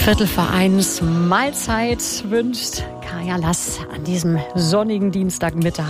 1:15 Mahlzeit wünscht Kaya Lass an diesem sonnigen Dienstagmittag.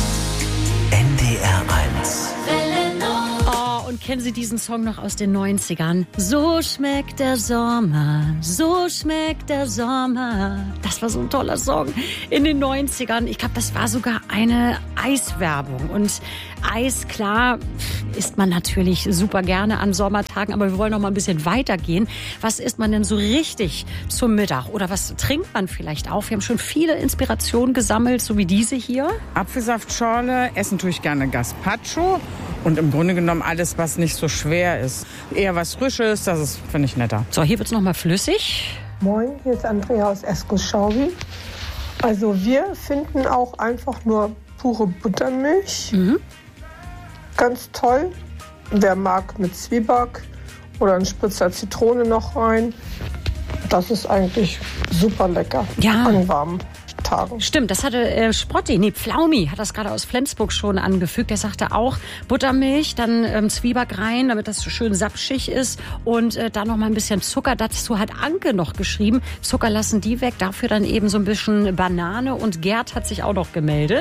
NDR 1. Oh, und kennen Sie diesen Song noch aus den 90ern? So schmeckt der Sommer, so schmeckt der Sommer. Das war so ein toller Song in den 90ern. Ich glaube, das war sogar eine Eiswerbung. Und Eis, klar, isst man natürlich super gerne an Sommertagen, aber wir wollen noch mal ein bisschen weitergehen. Was isst man denn so richtig zum Mittag? Oder was trinkt man vielleicht auch? Wir haben schon viele Inspirationen gesammelt, so wie diese hier. Apfelsaftschorle, essen tue ich gerne Gazpacho und im Grunde genommen alles, was nicht so schwer ist. Eher was Frisches, das ist, finde ich, netter. So, hier wird's noch mal flüssig. Moin, hier ist Andrea aus Eskuschaubi. Also wir finden auch einfach nur pure Buttermilch. Ganz toll. Wer mag, mit Zwieback oder ein Spritzer Zitrone noch rein. Das ist eigentlich super lecker an warmen Tagen. Stimmt, das hatte Pflaumi hat das gerade aus Flensburg schon angefügt. Der sagte auch Buttermilch, dann Zwieback rein, damit das so schön sapschig ist und dann noch mal ein bisschen Zucker. Dazu hat Anke noch geschrieben, Zucker lassen die weg, dafür dann eben so ein bisschen Banane. Und Gerd hat sich auch noch gemeldet.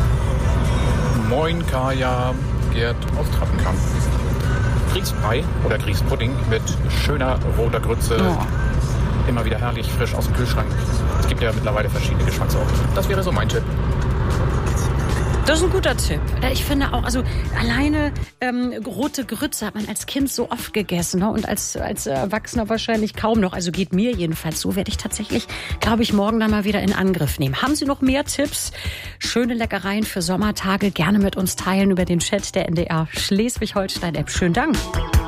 Moin Kaya, Gerd aus Trappenkamp. Grießbrei oder Grießpudding mit schöner roter Grütze. Oh. Immer wieder herrlich frisch aus dem Kühlschrank. Es gibt ja mittlerweile verschiedene Geschmackssorten. Das wäre so mein Tipp. Das ist ein guter Tipp. Ich finde auch, also alleine rote Grütze hat man als Kind so oft gegessen, ne? Und als Erwachsener wahrscheinlich kaum noch. Also geht mir jedenfalls so. Werde ich tatsächlich, glaube ich, morgen dann mal wieder in Angriff nehmen. Haben Sie noch mehr Tipps? Schöne Leckereien für Sommertage gerne mit uns teilen über den Chat der NDR Schleswig-Holstein-App. Schönen Dank.